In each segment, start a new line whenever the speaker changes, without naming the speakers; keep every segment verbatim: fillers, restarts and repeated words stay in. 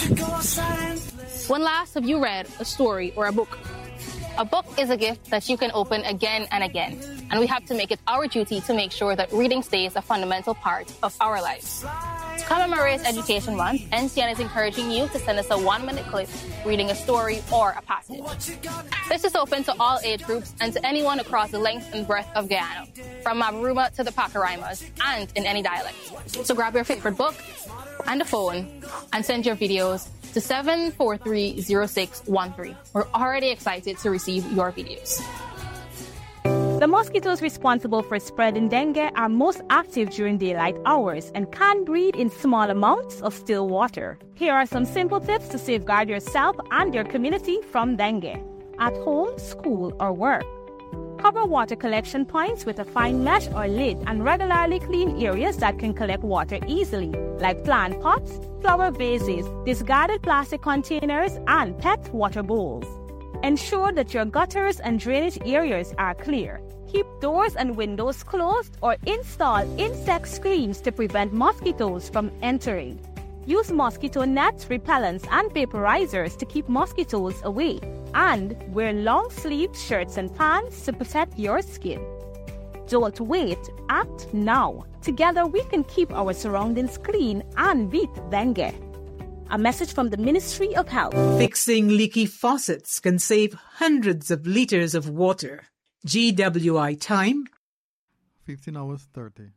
When last have you read a story or a book? A book is a gift that you can open again and again, and we have to make it our duty to make sure that reading stays a fundamental part of our lives. To commemorate Education Month, N C N is encouraging you to send us a one-minute clip reading a story or a passage. This is open to all age groups and to anyone across the length and breadth of Guyana, from Mabaruma to the Pacaraimas, and in any dialect. So grab your favorite book and a phone and send your videos to seven four three zero six one three. We're already excited to receive your videos.
The mosquitoes responsible for spreading dengue are most active during daylight hours and can breed in small amounts of still water. Here are some simple tips to safeguard yourself and your community from dengue. At home, school, or work, cover water collection points with a fine mesh or lid and regularly clean areas that can collect water easily, like plant pots, flower vases, discarded plastic containers, and pet water bowls. Ensure that your gutters and drainage areas are clear. Keep doors and windows closed or install insect screens to prevent mosquitoes from entering. Use mosquito nets, repellents, and vaporizers to keep mosquitoes away. And wear long-sleeved shirts and pants to protect your skin. Don't wait, act now. Together we can keep our surroundings clean and beat dengue. A message from the Ministry of Health.
Fixing leaky faucets can save hundreds of liters of water. G W I time,
fifteen hours thirty.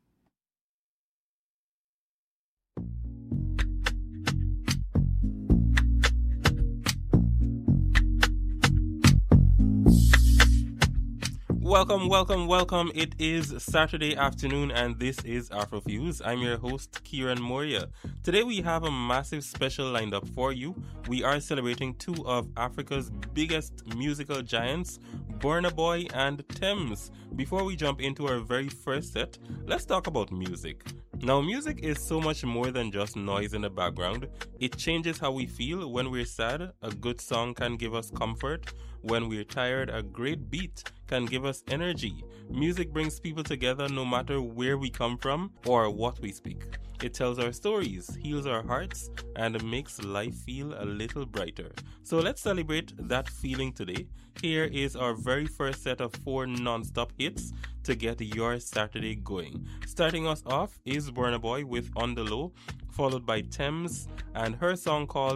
Welcome, welcome, welcome. It is Saturday afternoon and this is Afrofuse. I'm your host, Kieran Moria. Today we have a massive special lined up for you. We are celebrating two of Africa's biggest musical giants, Burna Boy and Tems. Before we jump into our very first set, let's talk about music. Now, music is so much more than just noise in the background. It changes how we feel. When we're sad, a good song can give us comfort. When we're tired, a great beat can give us energy. Music brings people together no matter where we come from or what we speak. It tells our stories, heals our hearts, and makes life feel a little brighter. So let's celebrate that feeling today. Here is our very first set of four non-stop hits to get your Saturday going. Starting us off is Burna Boy with On The Low, followed by Tems and her song called